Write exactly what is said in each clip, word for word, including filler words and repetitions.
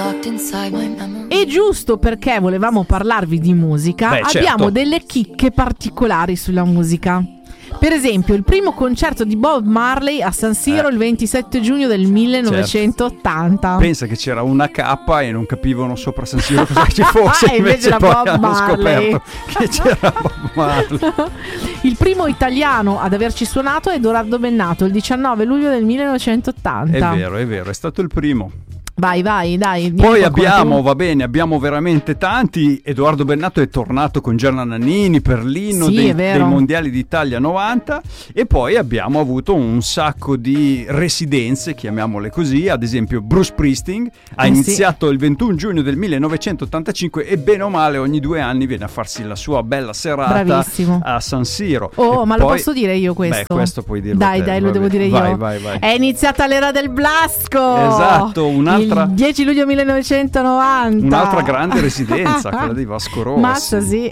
E giusto perché volevamo parlarvi di musica, Beh, certo. abbiamo delle chicche particolari sulla musica. Per esempio, il primo concerto di Bob Marley a San Siro Eh. il ventisette giugno del millenovecentottanta. Pensa che c'era una K e non capivano sopra San Siro cosa ci fosse. Ah, invece era poi Bob hanno Marley. scoperto che c'era Bob Marley. Il primo italiano ad averci suonato è Edoardo Bennato il diciannove luglio del millenovecentottanta. È vero, è vero, è stato il primo. Vai, vai, dai. dimmi Poi qualcuno abbiamo, tu. va bene, abbiamo veramente tanti. Edoardo Bennato è tornato con Gianna Nannini per l'inno Sì, dei, è vero. dei mondiali d'Italia novanta. E poi abbiamo avuto un sacco di residenze, chiamiamole così. Ad esempio Bruce Springsteen ha Eh, iniziato il ventuno giugno del millenovecentottantacinque e bene o male ogni due anni viene a farsi la sua bella serata Bravissimo. a San Siro. Oh, E ma lo poi- posso dire io questo? Beh, questo puoi dirlo Dai, te, dai, lo va devo bene. dire Vai, io. vai, vai. È iniziata l'era del Blasco. Esatto, un'altra- Il dieci luglio millenovecentonovanta. Un'altra grande residenza, quella di Vasco Rossi. Mazza, sì.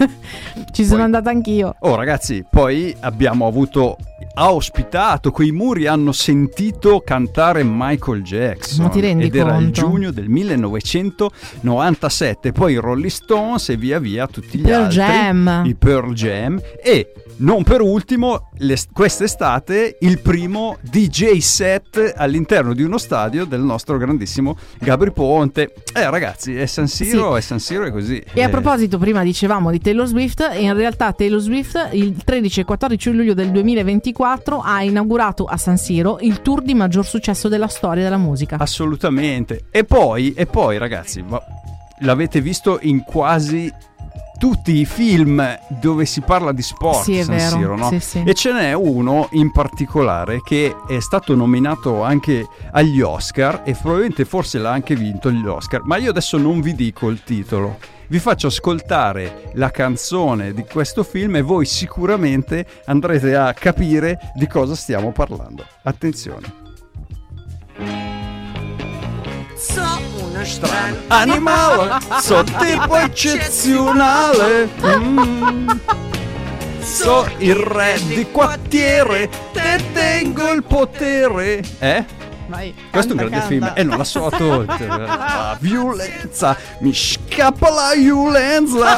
Ci sono Poi- andata anch'io. Oh ragazzi, poi abbiamo avuto, ha ospitato, quei muri hanno sentito cantare Michael Jackson. Ma ti rendi ed era il conto? giugno del millenovecentonovantasette. Poi i Rolling Stones e via via tutti gli Pearl altri. Jam. I Pearl Jam. E non per ultimo, le- quest'estate il primo D J set all'interno di uno stadio del nostro grandissimo Gabri Ponte. Eh ragazzi, è San Siro, Sì. è San Siro, è così. E a Eh, proposito, prima dicevamo di Taylor Swift, e in realtà Taylor Swift il tredici e quattordici luglio del duemilaventiquattro ha inaugurato a San Siro il tour di maggior successo della storia della musica. Assolutamente. E poi, e poi ragazzi, ma l'avete visto in quasi tutti i film dove si parla di sport. Sì, è San vero. Siro, no? Sì, sì. E ce n'è uno in particolare che è stato nominato anche agli Oscar e probabilmente forse l'ha anche vinto gli Oscar, ma io adesso non vi dico il titolo. Vi faccio ascoltare la canzone di questo film e voi sicuramente andrete a capire di cosa stiamo parlando. Attenzione. So uno strano Animale, so tipo eccezionale. Mm. So il re di quartiere, te tengo il potere. Eh? Vai, Questo è un canta, grande film canta. e non la so. to- La violenza, mi scappa la violenza.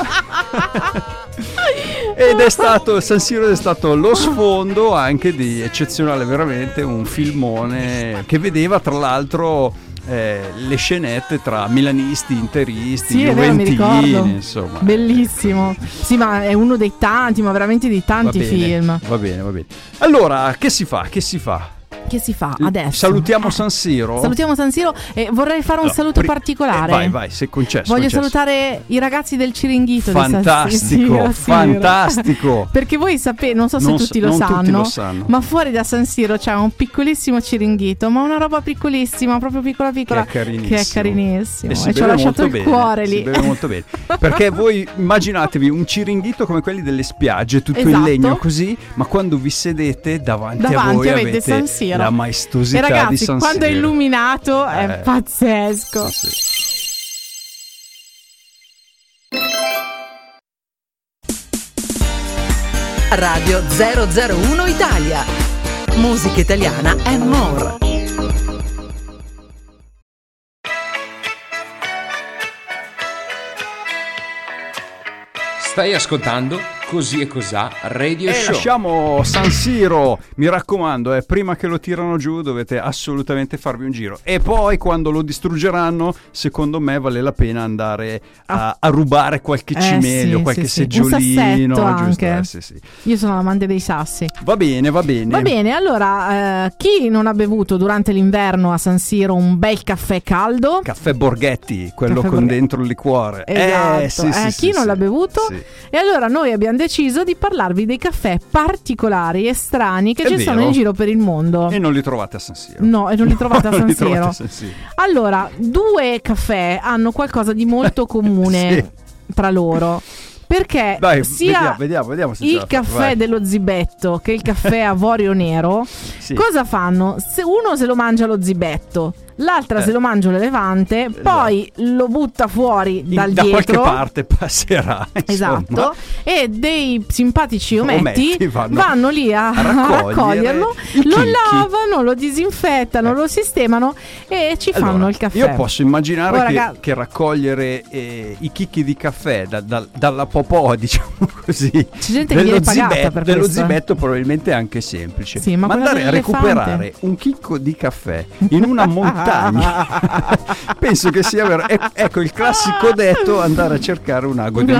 Ed è stato, San Siro è stato lo sfondo anche di Eccezionale, veramente un filmone che vedeva tra l'altro eh, le scenette tra milanisti, interisti, Sì, è vero, mi ricordo. juventini, insomma. Bellissimo. Sì, ma è uno dei tanti, ma veramente di tanti Va bene, film. Va bene, va bene. Allora, che si fa? Che si fa? Che si fa adesso? Salutiamo San Siro. Salutiamo San Siro e vorrei fare un No, saluto pri- particolare. eh, vai, vai, sei concesso. Voglio concesso. salutare i ragazzi del Ciringhito di San Fantastico, Siro. fantastico. Perché voi sapete, non so se Non tutti so- lo non sanno, tutti lo sanno. ma fuori da San Siro c'è un piccolissimo Ciringhito, ma una roba piccolissima, proprio piccola piccola, Che è carinissimo. che è carinissimo. E E, si ci ho beve lasciato molto il bene, cuore si lì. beve molto bene. Perché voi immaginatevi un ciringhito come quelli delle spiagge, tutto in Esatto. legno così, ma quando vi sedete davanti, a Davanti voi avete avete San Siro. la E maestosità di ragazzi, San quando è Siro. illuminato è Eh, pazzesco. sì, sì. Radio zero zero uno Italia. Musica italiana and more. Stai ascoltando Così e Cosà Radio E Show. lasciamo San Siro, mi raccomando, eh, prima che lo tirano giù dovete assolutamente farvi un giro. E poi quando lo distruggeranno, secondo me vale la pena andare a, a rubare qualche Eh, cimelio, sì, qualche sì, sì. Un seggiolino. sassetto giusto? anche. Eh, sì, sì. Io sono l'amante dei sassi. Va bene, va bene. Va bene, allora, eh, chi non ha bevuto durante l'inverno a San Siro un bel caffè caldo? Caffè Borghetti, quello Caffè con Borghetti. dentro il liquore. Esatto, Eh, sì, eh, sì, chi sì, non sì. l'ha bevuto? Sì. E allora noi abbiamo deciso di parlarvi dei caffè particolari e strani che È ci vero. sono in giro per il mondo. E non li trovate a San Siro. No, e non li trovate a Non San li trovate Siro. a San Siro. Allora, due caffè hanno qualcosa di molto comune tra loro. Perché Dai, sia vediamo, vediamo, vediamo se ce il la fa. caffè Vai. dello zibetto che il caffè avorio nero Sì. cosa fanno? Se uno se lo mangia lo zibetto, l'altra Eh. se lo mangia l'elefante, poi lo butta fuori In- dal da dietro. qualche parte passerà. insomma. Esatto, e dei simpatici ometti, Ometti vanno vanno, lì a, a a raccogliere raccoglierlo, i lo chicchi. lavano, lo disinfettano, Eh. lo sistemano e ci fanno Allora, il caffè. Io posso immaginare Oh, che, raga- che raccogliere eh, i chicchi di caffè da- da- dalla popò, diciamo così, C'è gente che dello, viene pagata zibetto, per dello questo, eh. zibetto probabilmente è anche semplice. Sì, ma quella andare a dell'elefante? recuperare un chicco di caffè in una montagna penso che sia vero. E- ecco il classico detto: andare a cercare un ago del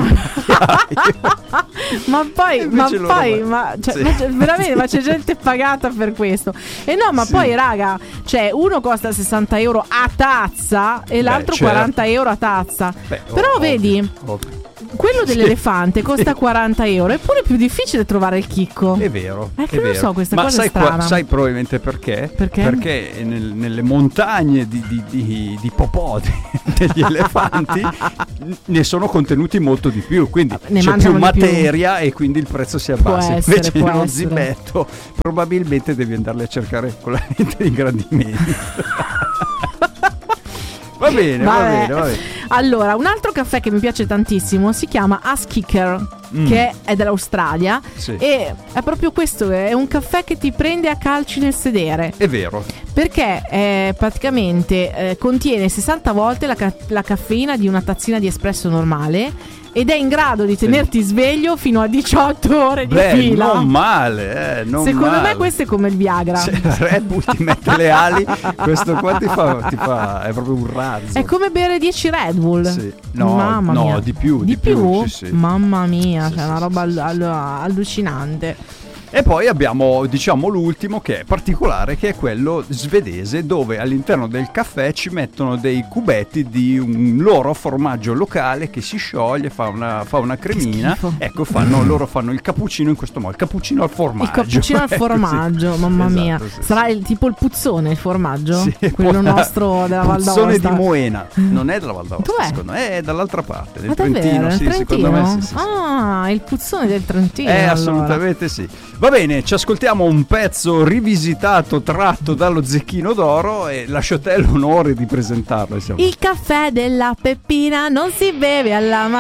ma poi, Invece ma loro poi, va- ma, cioè, sì. ma c'è- veramente, ma c'è gente pagata per questo. E no, ma Sì. poi, raga, cioè, uno costa sessanta euro a tazza e l'altro certo. quaranta euro a tazza. Beh, Però ovvio, vedi, ovvio. quello Sì. dell'elefante costa quaranta euro, eppure è più difficile trovare il chicco. È vero, È che è non vero. so, questa Ma cosa è sai, qua- strana. sai probabilmente perché? Perché? Perché nel- nelle montagne di, di, di, di popò de- degli elefanti ne sono contenuti molto di più, quindi Ne c'è più mangiano di più. materia e quindi il prezzo si abbassa. essere, Invece può nello essere. zibetto probabilmente devi andarli a cercare con la lente di ingrandimento. Va bene, va Vabbè. bene, va bene. Allora, un altro caffè che mi piace tantissimo si chiama Ass Kicker, Mm. che è dell'Australia. Sì. E è proprio questo, è un caffè che ti prende a calci nel sedere. È vero. Perché eh, praticamente eh, contiene sessanta volte la, ca- la caffeina di una tazzina di espresso normale ed è in grado di tenerti sveglio fino a diciotto ore di Beh, fila. non male, eh, non Secondo male. me questo è come il Viagra. Se la Red Bull ti mette le ali, questo qua ti fa, ti fa è proprio un razzo. È come bere dieci Red Bull. Sì. No, Mamma no, mia. di più, Di, di più, più? sì, sì. Mamma mia, Sì, cioè sì, una sì, roba sì, allu- allu- allucinante. E poi abbiamo, diciamo, l'ultimo che è particolare, che è quello svedese, dove all'interno del caffè ci mettono dei cubetti di un loro formaggio locale che si scioglie, fa una, fa una cremina. schifo. Ecco, fanno, loro fanno il cappuccino in questo modo, il cappuccino al formaggio. Il cappuccino al Ecco, sì. formaggio, mamma Esatto, mia. sì, Sarà sì. il, tipo il puzzone, il formaggio? Sì, Quello poi- nostro della Val Puzzone d'Aosta. di Moena, non è della Val d'Aosta, Dov'è? secondo me è dall'altra parte, del Ma davvero? Trentino, Il sì, Trentino? secondo me sì, sì, sì. Ah, il puzzone del Trentino. Eh, allora. assolutamente sì. Va bene, ci ascoltiamo un pezzo rivisitato, tratto dallo Zecchino d'Oro e lascio a te l'onore di presentarlo. Insomma. Il caffè della Peppina non si beve alla